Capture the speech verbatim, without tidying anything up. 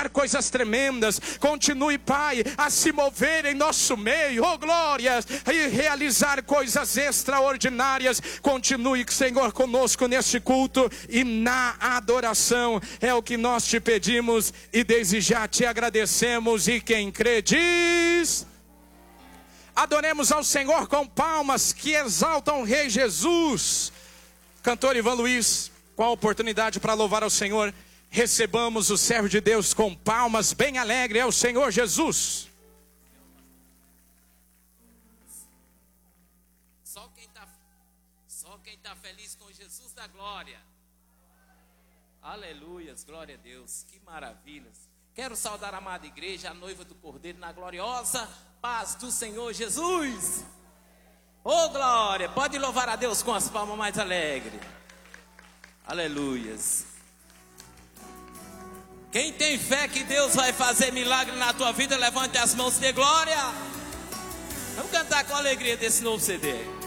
coisas tremendas. Continue, Pai, a se mover em nosso meio, oh glórias, e realizar coisas extraordinárias. Continue, Senhor, conosco neste culto e na adoração. É o que nós te pedimos e desde já te agradecemos. E quem crê diz: adoremos ao Senhor com palmas que exaltam o Rei Jesus. Cantor Ivan Luiz, com a oportunidade para louvar ao Senhor, recebamos o servo de Deus com palmas bem alegre. É o Senhor Jesus. Só quem está só quem tá feliz com Jesus da glória. Aleluias, glória a Deus, que maravilhas. Quero saudar a amada igreja, a noiva do Cordeiro, na gloriosa paz do Senhor Jesus. Oh glória, pode louvar a Deus com as palmas mais alegres. Aleluias. Quem tem fé que Deus vai fazer milagre na tua vida, levante as mãos de glória. Vamos cantar com alegria desse novo C D.